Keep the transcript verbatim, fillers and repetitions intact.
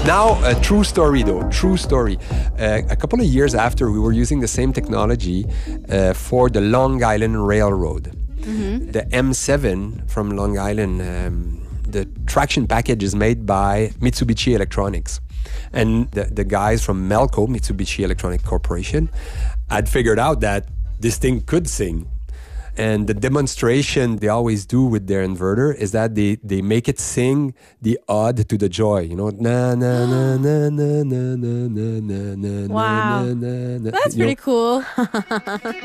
Now, a true story though, true story. Uh, a couple of years after, we were using the same technology uh, for the Long Island Railroad. Mm-hmm. The M seven from Long Island, um, the traction package is made by Mitsubishi Electronics. And the, the guys from Melco, Mitsubishi Electronic Corporation, had figured out that this thing could sing. And the demonstration they always do with their inverter is that they, they make it sing the ode to the joy. You know, na na na na na na na na na na. Wow, na, na, na. that's You know, pretty cool.